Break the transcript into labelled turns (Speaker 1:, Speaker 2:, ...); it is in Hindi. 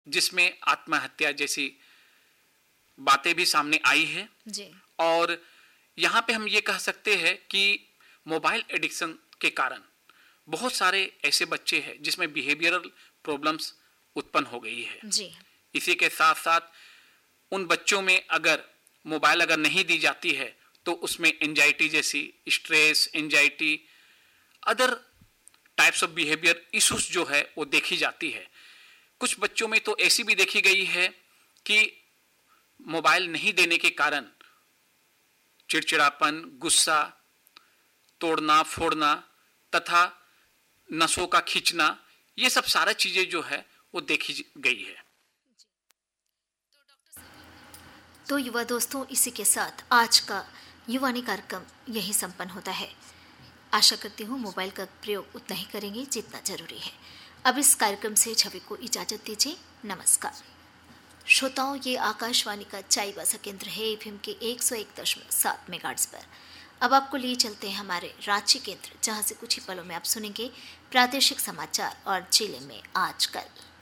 Speaker 1: जिसमें आत्महत्या जैसी बातें भी सामने आई है।
Speaker 2: जी।
Speaker 1: और यहाँ पे हम ये कह सकते हैं कि मोबाइल एडिक्शन के कारण बहुत सारे ऐसे बच्चे हैं जिसमें बिहेवियरल प्रॉब्लम्स उत्पन्न हो गई है।
Speaker 2: जी।
Speaker 1: इसी के साथ साथ उन बच्चों में अगर मोबाइल अगर नहीं दी जाती है तो उसमें एंजाइटी जैसी, stress, anxiety, other types of behaviour issues जो है वो देखी जाती है। कुछ बच्चों में तो ऐसी भी देखी गई है कि मोबाइल नहीं देने के कारण चिड़चिड़ापन, गुस्सा, तोड़ना फोड़ना तथा नसों का खींचना, ये सब सारा चीजें जो है वो देखी गई है।
Speaker 2: तो युवा दोस्तों, इसी के साथ आज का युवानी कार्यक्रम यही संपन्न होता है। आशा करती हूँ मोबाइल का प्रयोग उतना ही करेंगे जितना जरूरी है। अब इस कार्यक्रम से छवि को इजाजत दीजिए। नमस्कार श्रोताओं, ये आकाशवाणी का चाईबासा केंद्र है एफएम के 101.7 मेगाहर्ट्ज पर। अब आपको लिए चलते हैं हमारे रांची केंद्र, जहां से कुछ ही पलों में आप सुनेंगे प्रादेशिक समाचार और जिले में आजकल।